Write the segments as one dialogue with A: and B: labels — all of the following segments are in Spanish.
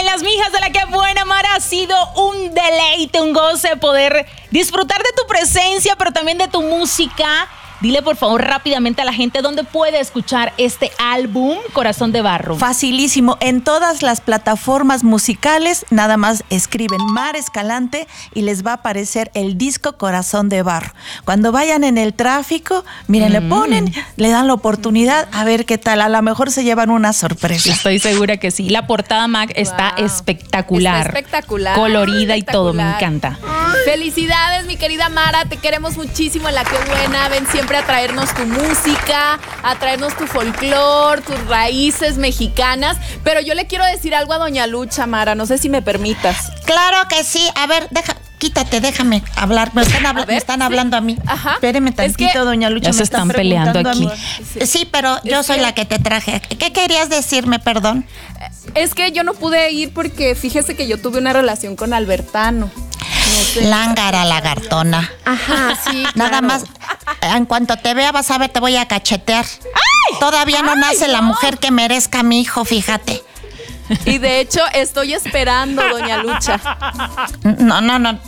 A: las mijas de la que buena, Mara. Ha sido un deleite, un goce poder disfrutar de tu presencia, pero también de tu música. Dile por favor rápidamente a la gente dónde puede escuchar este álbum Corazón de Barro.
B: Facilísimo, en todas las plataformas musicales, nada más escriben Mara Escalante y les va a aparecer el disco Corazón de Barro. Cuando vayan en el tráfico, miren, le ponen, le dan la oportunidad a ver qué tal, a lo mejor se llevan una sorpresa.
A: Estoy segura que sí. La portada, Mac, está espectacular.
C: Está espectacular.
A: Colorida y todo, me encanta.
C: Felicidades, mi querida Mara, te queremos muchísimo en La Que Buena. Ven siempre a traernos tu música, a traernos tu folclor, tus raíces mexicanas. Pero yo le quiero decir algo a doña Lucha, Mara, no sé si me permitas.
D: Claro que sí. A ver, quítate, déjame hablar. Me están hablando a mí.
C: Ajá.
B: Espéreme tantito, doña Lucha.
A: Ya se están peleando aquí.
D: Sí, pero yo soy la que te traje. ¿Qué querías decirme, perdón?
C: Es que yo no pude ir porque fíjese que yo tuve una relación con Albertano. No sé.
D: Lángara, lagartona.
C: Ajá, sí.
D: Nada más, en cuanto te vea, vas a ver, te voy a cachetear. ¡Ay! Todavía no nace la mujer que merezca a mi hijo, fíjate.
C: Y de hecho, estoy esperando, doña Lucha.
D: No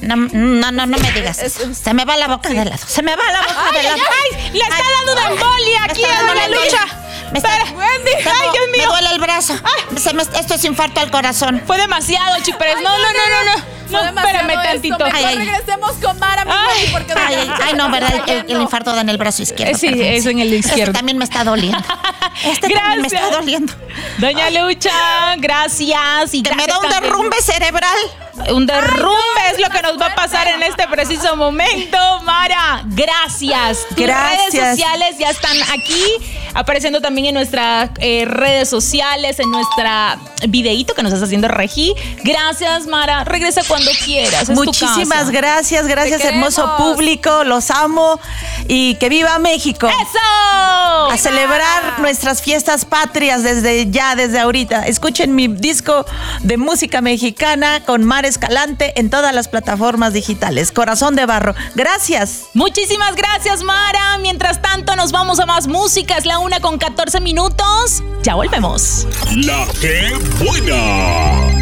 D: me digas. Se me va la boca de lado. Se me va la boca de lado.
A: ¡Ay! ¡Le está dando una embolia aquí a doña Lucha! Wendy, ¡ay, Dios mío!
D: Me duele el brazo. Esto es infarto al corazón.
A: Fue demasiado, Chipres. No, espérame tantito.
C: Mejor regresemos con Mara, mi Wendy, porque
D: no, ¿verdad? El infarto da en el brazo izquierdo.
A: Sí,
D: perdón.
A: eso en el izquierdo.
D: También me está doliendo. También me está doliendo.
A: Doña Lucha, gracias. Y
D: me da un derrumbe cerebral.
A: Un derrumbe es lo que nos va a pasar en este preciso momento. Mara, gracias. Tus redes sociales ya están aquí, apareciendo también en nuestras redes sociales, en nuestra videíto que nos estás haciendo, Regi. Gracias, Mara. Regresa cuando quieras.
B: Muchísimas gracias, hermoso público. Los amo y que viva México.
A: ¡Eso!
B: A celebrar nuestras fiestas patrias desde ahorita. Escuchen mi disco de música mexicana con Mara Escalante en todas las plataformas digitales. Corazón de Barro. Gracias.
A: Muchísimas gracias, Mara. Mientras tanto, nos vamos a más música. Es la 1:14 minutos. Ya volvemos.
E: La Que Buena.